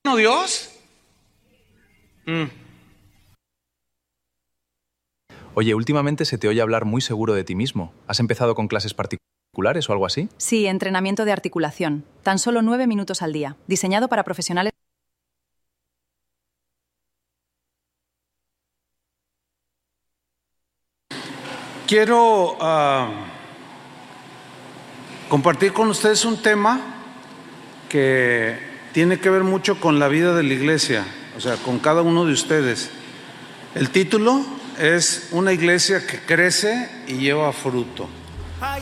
¿No, Dios? Oye, últimamente se te oye hablar muy seguro de ti mismo. ¿Has empezado con clases particulares o algo así? Sí, entrenamiento de articulación. Tan solo 9 minutos al día. Diseñado para profesionales. Quiero compartir con ustedes un tema que tiene que ver mucho con la vida de la iglesia, o sea, con cada uno de ustedes. El título es Una iglesia que crece y lleva fruto.